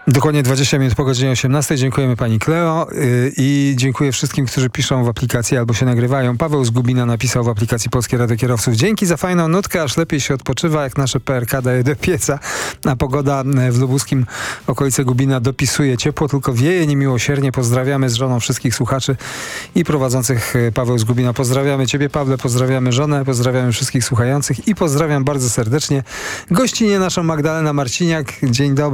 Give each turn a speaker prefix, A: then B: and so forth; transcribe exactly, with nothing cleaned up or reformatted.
A: Dokładnie dwadzieścia minut po godzinie osiemnastej. Dziękujemy pani Kleo yy, i dziękuję wszystkim, którzy piszą w aplikacji albo się nagrywają. Paweł z Gubina napisał w aplikacji Polskie Radio Kierowców: dzięki za fajną nutkę, aż lepiej się odpoczywa, jak nasze P R K daje do pieca. A pogoda w lubuskim okolice Gubina dopisuje ciepło, tylko wieje niemiłosiernie. Pozdrawiamy z żoną wszystkich słuchaczy i prowadzących. Paweł z Gubina. Pozdrawiamy ciebie, Pawle, pozdrawiamy żonę, pozdrawiamy wszystkich słuchających i pozdrawiam bardzo serdecznie gościnie naszą Magdalenę Marciniak. Dzień dobry.